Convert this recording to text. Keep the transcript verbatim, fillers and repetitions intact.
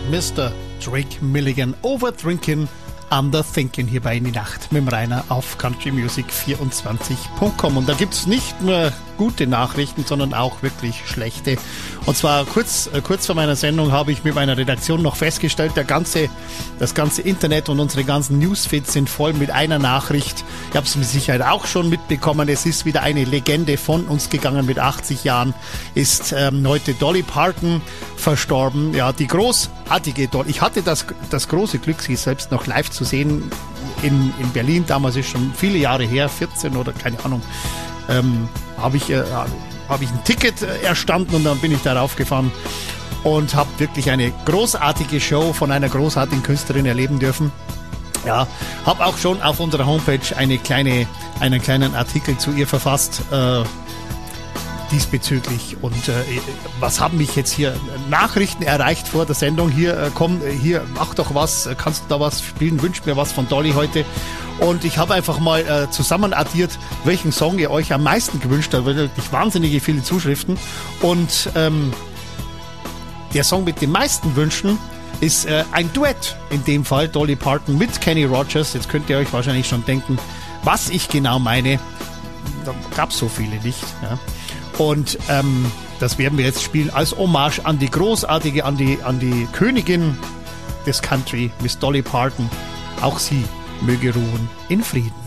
Mister Drake Milligan, Overdrinking, Underthinking hier bei In die Nacht mit dem Rainer auf Country Music vierundzwanzig Punkt com. Und da gibt es nicht nur gute Nachrichten, sondern auch wirklich schlechte. Und zwar kurz, äh, kurz vor meiner Sendung habe ich mit meiner Redaktion noch festgestellt, der ganze, das ganze Internet und unsere ganzen Newsfeeds sind voll mit einer Nachricht. Ich habe es mit Sicherheit auch schon mitbekommen. Es ist wieder eine Legende von uns gegangen. Mit achtzig Jahren ist ähm, heute Dolly Parton verstorben. Ja, die großartige Dolly. Ich hatte das, das große Glück, sie selbst noch live zu sehen in, in Berlin. Damals ist schon viele Jahre her, vierzehn oder keine Ahnung. Ähm, habe ich, äh, hab ich ein Ticket äh, erstanden und dann bin ich darauf gefahren und habe wirklich eine großartige Show von einer großartigen Künstlerin erleben dürfen. Ja, habe auch schon auf unserer Homepage eine kleine, einen kleinen Artikel zu ihr verfasst äh, diesbezüglich. Und äh, was haben mich jetzt hier Nachrichten erreicht vor der Sendung? Hier, äh, komm, hier, mach doch was, kannst du da was spielen, wünsch mir was von Dolly heute. Und ich habe einfach mal äh, zusammen addiert, welchen Song ihr euch am meisten gewünscht habt, weil wirklich wahnsinnige viele Zuschriften. Und ähm, der Song mit den meisten Wünschen ist äh, ein Duett, in dem Fall Dolly Parton mit Kenny Rogers. Jetzt könnt ihr euch wahrscheinlich schon denken, was ich genau meine. Da gab es so viele nicht. Ja. Und ähm, das werden wir jetzt spielen als Hommage an die großartige, an die, an die Königin des Country, Miss Dolly Parton. Auch sie möge ruhen in Frieden.